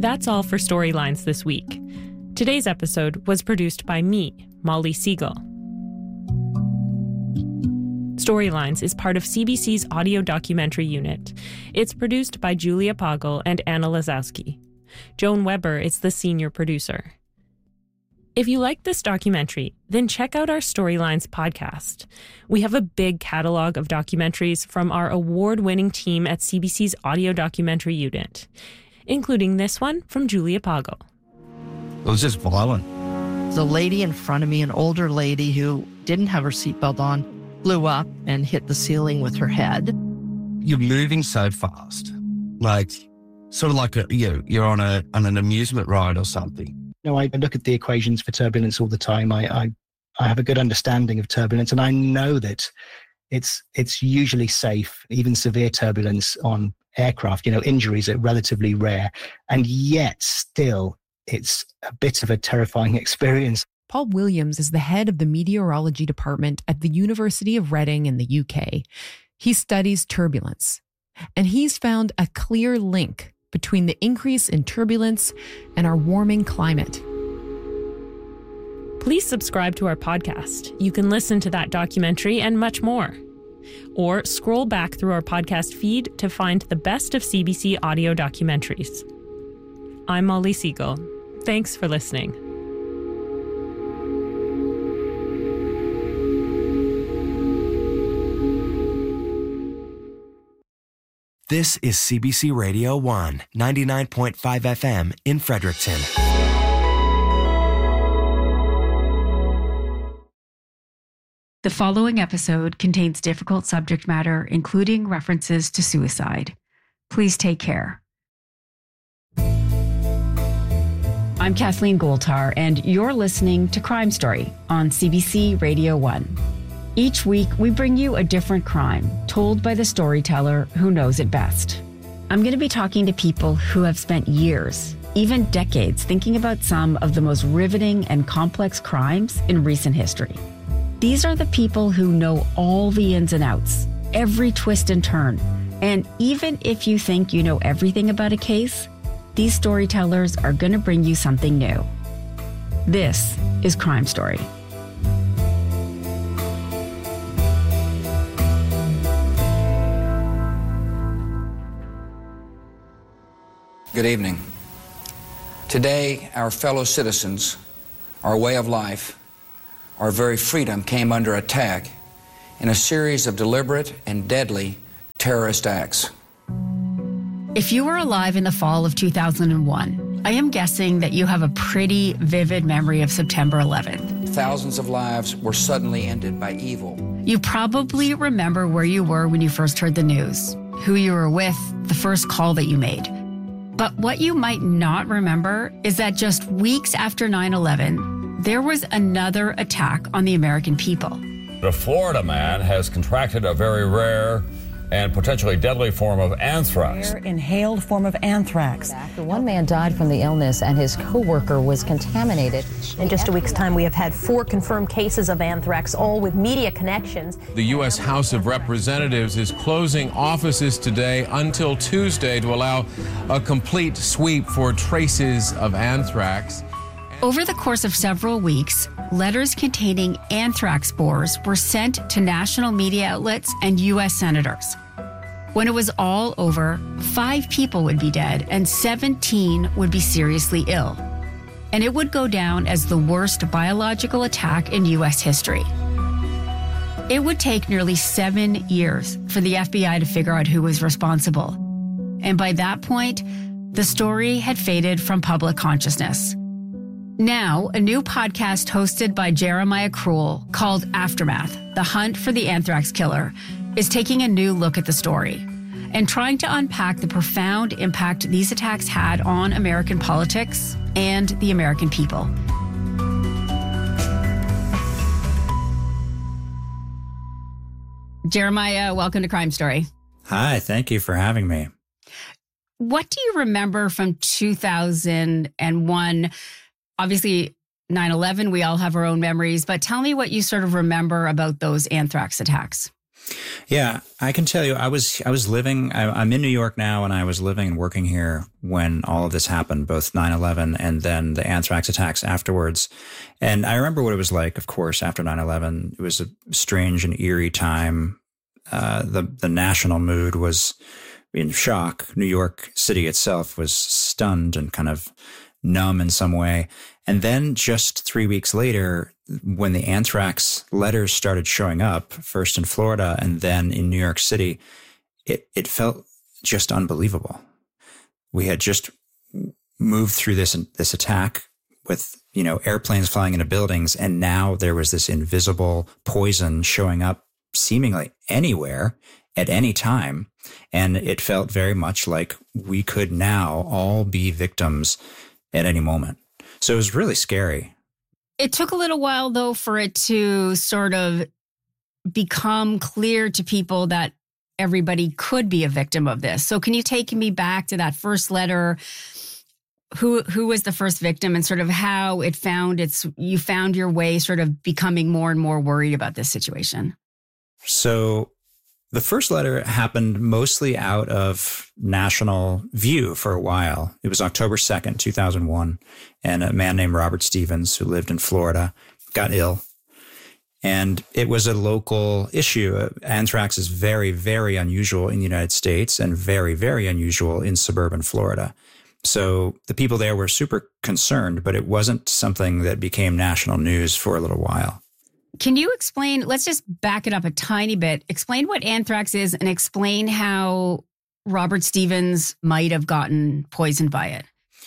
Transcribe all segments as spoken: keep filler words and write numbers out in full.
That's all for Storylines this week. Today's episode was produced by me, Molly Siegel. Storylines is part of C B C's audio documentary unit. It's produced by Julia Poggle and Anna Lazowski. Joan Weber is the senior producer. If you like this documentary, then check out our Storylines podcast. We have a big catalog of documentaries from our award-winning team at C B C's audio documentary unit, including this one from Julia Poggle. It was just violent. The lady in front of me, an older lady who didn't have her seatbelt on, flew up and hit the ceiling with her head. You're moving so fast, like sort of like a, you know, you're on a on an amusement ride or something. You know, I look at the equations for turbulence all the time. I, I I have a good understanding of turbulence, and I know that it's it's usually safe. Even severe turbulence on aircraft, you know, injuries are relatively rare, and yet still it's a bit of a terrifying experience. Paul Williams is the head of the meteorology department at the University of Reading in the U K. He studies turbulence, and he's found a clear link between the increase in turbulence and our warming climate. Please subscribe to our podcast. You can listen to that documentary and much more. Or scroll back through our podcast feed to find the best of C B C audio documentaries. I'm Molly Siegel. Thanks for listening. This is C B C Radio one, ninety-nine point five F M in Fredericton. The following episode contains difficult subject matter, including references to suicide. Please take care. I'm Kathleen Goldtar, and you're listening to Crime Story on C B C Radio one. Each week, we bring you a different crime told by the storyteller who knows it best. I'm going to be talking to people who have spent years, even decades, thinking about some of the most riveting and complex crimes in recent history. These are the people who know all the ins and outs, every twist and turn. And even if you think you know everything about a case, these storytellers are going to bring you something new. This is Crime Story. Good evening. Today, our fellow citizens, our way of life, our very freedom came under attack in a series of deliberate and deadly terrorist acts. If you were alive in the fall of two thousand one, I am guessing that you have a pretty vivid memory of September eleventh. Thousands of lives were suddenly ended by evil. You probably remember where you were when you first heard the news, who you were with, the first call that you made. But what you might not remember is that just weeks after nine eleven, there was another attack on the American people. A Florida man has contracted a very rare and potentially deadly form of anthrax. Rare inhaled form of anthrax. The one man died from the illness and his co-worker was contaminated. In just a week's time, we have had four confirmed cases of anthrax, all with media connections. The U S House of Representatives is closing offices today until Tuesday to allow a complete sweep for traces of anthrax. Over the course of several weeks, letters containing anthrax spores were sent to national media outlets and U S senators. When it was all over, five people would be dead and seventeen would be seriously ill. And it would go down as the worst biological attack in U S history. It would take nearly seven years for the F B I to figure out who was responsible. And by that point, the story had faded from public consciousness. Now, a new podcast hosted by Jeremiah Krull called Aftermath, The Hunt for the Anthrax Killer, is taking a new look at the story and trying to unpack the profound impact these attacks had on American politics and the American people. Jeremiah, welcome to Crime Story. Hi, thank you for having me. What do you remember from two thousand one? Obviously, nine eleven, we all have our own memories, but tell me what you sort of remember about those anthrax attacks. Yeah, I can tell you, I was I was living, I, I'm in New York now, and I was living and working here when all of this happened, both nine eleven and then the anthrax attacks afterwards. And I remember what it was like, of course, after nine eleven. It was a strange and eerie time. Uh, the, the national mood was in shock. New York City itself was stunned and kind of numb in some way. And then just three weeks later, when the anthrax letters started showing up, first in Florida and then in New York City, it, it felt just unbelievable. We had just moved through this, this attack with, you know, airplanes flying into buildings. And now there was this invisible poison showing up seemingly anywhere at any time. And it felt very much like we could now all be victims at any moment. So it was really scary. It took a little while, though, for it to sort of become clear to people that everybody could be a victim of this. So can you take me back to that first letter? Who who was the first victim and sort of how it found its, you found your way sort of becoming more and more worried about this situation? So the first letter happened mostly out of national view for a while. It was October second, two thousand one, and a man named Robert Stevens, who lived in Florida, got ill. And it was a local issue. Anthrax is very, very unusual in the United States and very, very unusual in suburban Florida. So the people there were super concerned, but it wasn't something that became national news for a little while. Can you explain, let's just back it up a tiny bit, explain what anthrax is and explain how Robert Stevens might have gotten poisoned by it.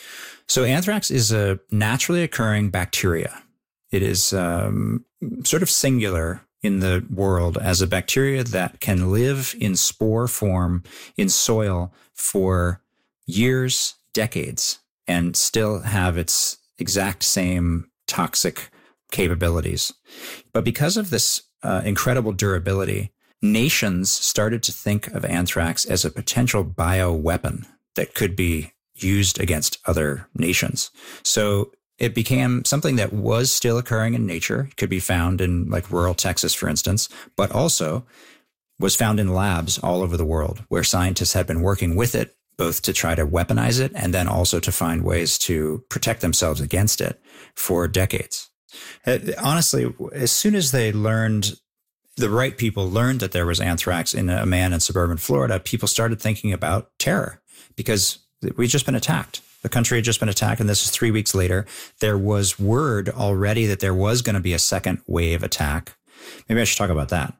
So anthrax is a naturally occurring bacteria. It is um, sort of singular in the world as a bacteria that can live in spore form in soil for years, decades, and still have its exact same toxic capabilities. But because of this uh, incredible durability, nations started to think of anthrax as a potential bioweapon that could be used against other nations. So it became something that was still occurring in nature. It could be found in like rural Texas, for instance, but also was found in labs all over the world where scientists had been working with it, both to try to weaponize it and then also to find ways to protect themselves against it for decades. Honestly, as soon as they learned, the right people learned that there was anthrax in a man in suburban Florida, people started thinking about terror because we'd just been attacked. The country had just been attacked, and this is three weeks later. There was word already that there was going to be a second wave attack. Maybe I should talk about that.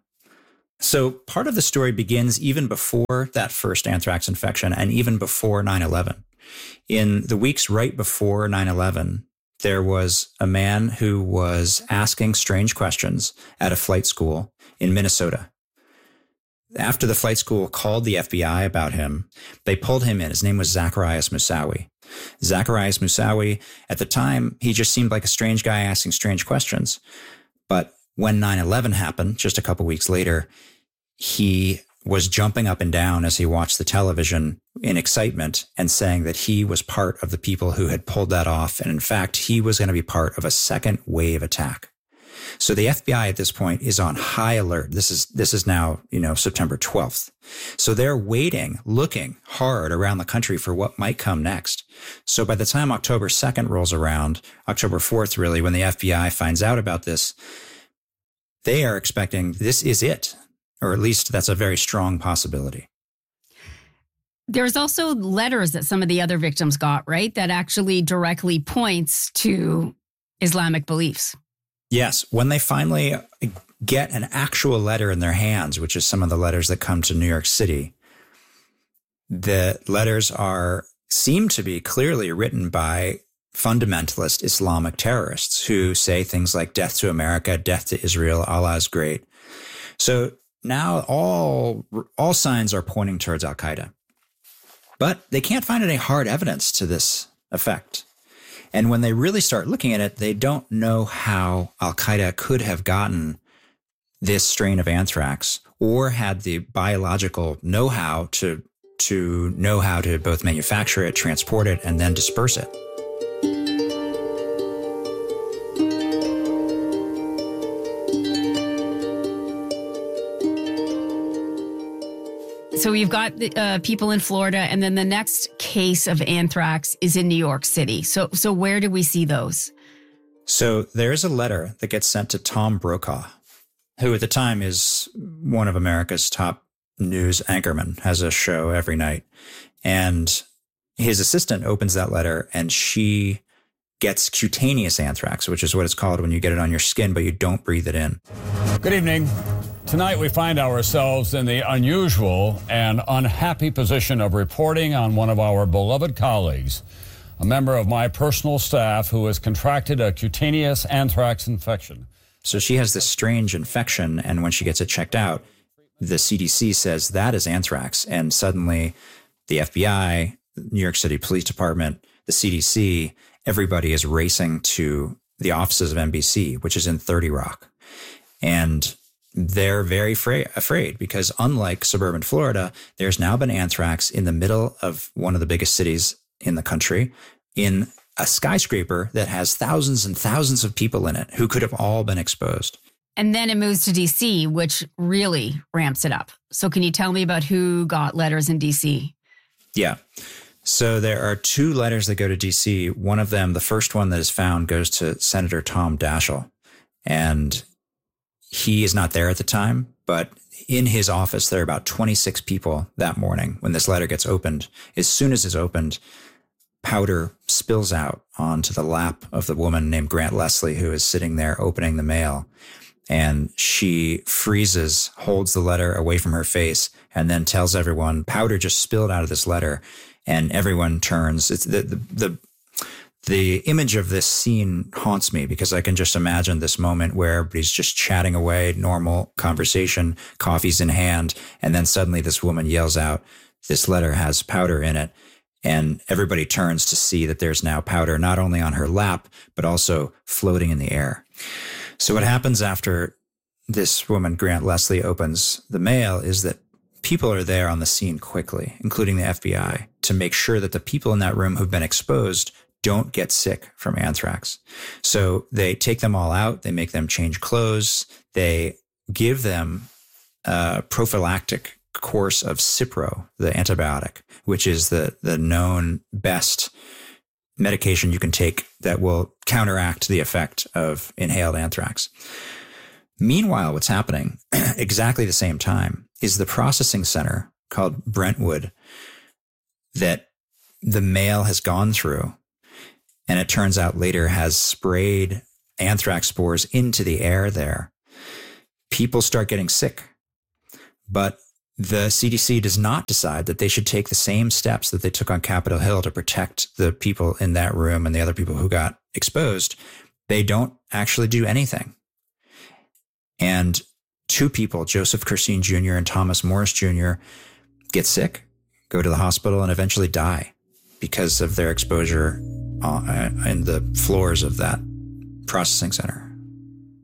So part of the story begins even before that first anthrax infection and even before nine eleven. In the weeks right before nine eleven, there was a man who was asking strange questions at a flight school in Minnesota. After the flight school called the F B I about him, they pulled him in. His name was Zacarias Moussaoui. Zacarias Moussaoui, at the time, he just seemed like a strange guy asking strange questions. But when nine eleven happened, just a couple weeks later, he was jumping up and down as he watched the television in excitement and saying that he was part of the people who had pulled that off. And in fact, he was going to be part of a second wave attack. So the F B I at this point is on high alert. This is, this is now, you know, September twelfth. So they're waiting, looking hard around the country for what might come next. So by the time October second rolls around, October fourth, really, when the F B I finds out about this, they are expecting this is it. Or at least that's a very strong possibility. There's also letters that some of the other victims got, right? That actually directly points to Islamic beliefs. Yes. When they finally get an actual letter in their hands, which is some of the letters that come to New York City, the letters are seem to be clearly written by fundamentalist Islamic terrorists who say things like death to America, death to Israel, Allah is great. So now all all signs are pointing towards Al-Qaeda. But they can't find any hard evidence to this effect. And when they really start looking at it, they don't know how Al-Qaeda could have gotten this strain of anthrax or had the biological know-how to, to know how to both manufacture it, transport it, and then disperse it. So we've got uh, people in Florida, and then the next case of anthrax is in New York City. So, so where do we see those? So there's a letter that gets sent to Tom Brokaw, who at the time is one of America's top news anchormen, has a show every night. And his assistant opens that letter, and she gets cutaneous anthrax, which is what it's called when you get it on your skin, but you don't breathe it in. Good evening. Tonight we find ourselves in the unusual and unhappy position of reporting on one of our beloved colleagues, a member of my personal staff who has contracted a cutaneous anthrax infection. So she has this strange infection, and when she gets it checked out, the C D C says that is anthrax, and suddenly the F B I, New York City Police Department, the C D C, everybody is racing to the offices of N B C, which is in thirty Rock. And they're very fra- afraid because unlike suburban Florida, there's now been anthrax in the middle of one of the biggest cities in the country, in a skyscraper that has thousands and thousands of people in it who could have all been exposed. And then it moves to D C, which really ramps it up. So can you tell me about who got letters in D C? Yeah. So there are two letters that go to D C. One of them, the first one that is found, goes to Senator Tom Daschle. And he is not there at the time, but in his office, there are about twenty-six people that morning when this letter gets opened. As soon as it's opened, powder spills out onto the lap of the woman named Grant Leslie, who is sitting there opening the mail. And she freezes, holds the letter away from her face, and then tells everyone, powder just spilled out of this letter. And everyone turns. It's the, the, the, the image of this scene haunts me because I can just imagine this moment where everybody's just chatting away, normal conversation, coffee's in hand. And then suddenly this woman yells out, this letter has powder in it. And everybody turns to see that there's now powder, not only on her lap, but also floating in the air. So what happens after this woman, Grant Leslie, opens the mail is that people are there on the scene quickly, including the F B I, to make sure that the people in that room who've been exposed don't get sick from anthrax. So they take them all out. They make them change clothes. They give them a prophylactic course of Cipro, the antibiotic, which is the, the known best medication you can take that will counteract the effect of inhaled anthrax. Meanwhile, what's happening exactly the same time is the processing center called Brentwood that the mail has gone through, and it turns out later has sprayed anthrax spores into the air there. People start getting sick, but the C D C does not decide that they should take the same steps that they took on Capitol Hill to protect the people in that room and the other people who got exposed. They don't actually do anything. And two people, Joseph Curseen Junior and Thomas Morris Junior, get sick, go to the hospital, and eventually die because of their exposure in the floors of that processing center.